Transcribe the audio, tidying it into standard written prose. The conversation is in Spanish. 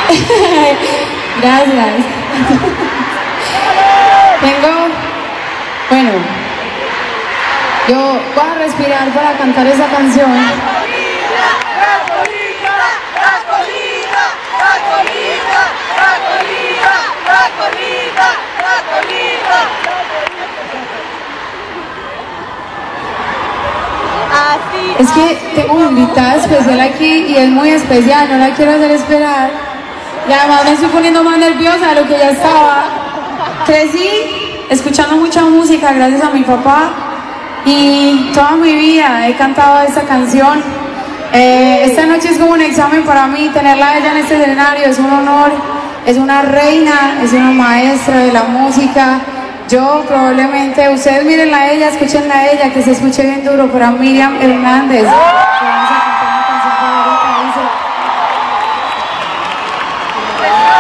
Gracias. Bueno, yo voy a respirar para cantar esa canción. Es que tengo una invitada especial aquí y es muy especial, no la quiero hacer esperar. Y además me estoy poniendo más nerviosa de lo que ya estaba. Crecí escuchando mucha música gracias a mi papá y toda mi vida he cantado esta canción. Esta noche es como un examen para mí, tenerla a ella en este escenario es un honor. Es una reina, es una maestra de la música. Yo probablemente, ustedes mírenla a ella, escúchenla a ella, que se escuche bien duro, para Miriam Hernández. Vamos a cantar una canción favorita, dice...